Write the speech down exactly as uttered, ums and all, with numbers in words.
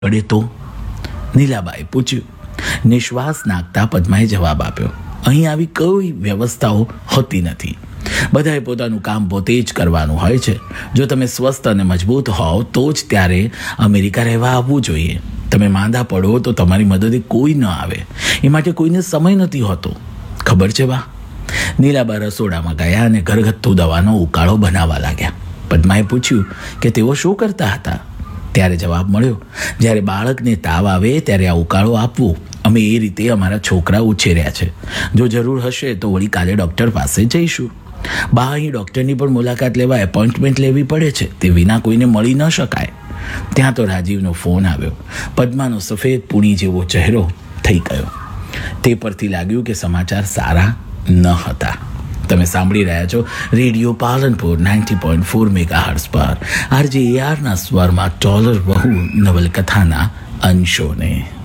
પડે તો? નીલાબાએ પૂછ્યું. નિશ્વાસ નાખતા પદ્માએ જવાબ આપ્યો, અહીં આવી કોઈ વ્યવસ્થાઓ હોતી નથી. બધાએ પોતાનું કામ પોતે જ કરવાનું હોય છે. જો તમે સ્વસ્થ અને મજબૂત હોવ તો જ ત્યારે અમેરિકા રહેવા આવવું જોઈએ. તમે માંદા પડો તો તમારી મદદે કોઈ ન આવે. એ માટે કોઈને સમય નથી હોતો. ખબર છે બા? નીલાબા રસોડામાં ગયા અને ઘરગથ્થુ દવાનો ઉકાળો બનાવવા લાગ્યા. પદ્માએ પૂછ્યું કે તેઓ શું કરતા હતા. ત્યારે જવાબ મળ્યો, જ્યારે બાળકને તાવ આવે ત્યારે આ ઉકાળો આપવો. અમે એ રીતે અમારા છોકરા ઉછેર્યા છે. જો જરૂર હશે તો વળી કાલે ડૉક્ટર પાસે જઈશું. બા, અહીં ડૉક્ટરની પણ મુલાકાત લેવા એપોઇન્ટમેન્ટ લેવી પડે છે. તે વિના કોઈને મળી ન શકાય. ત્યાં તો રાજીવનો ફોન આવ્યો. પદ્માનો સફેદ પૂણી જેવો ચહેરો થઈ ગયો. તે પરથી લાગ્યું કે સમાચાર સારા ન હતા. તમે સાંભળી રહ્યા છો radio Palanpur ninety point four mega hertz પર આરજે એઆરના સ્વરમાં ટોલર બહુ નવલકથાના અંશોને.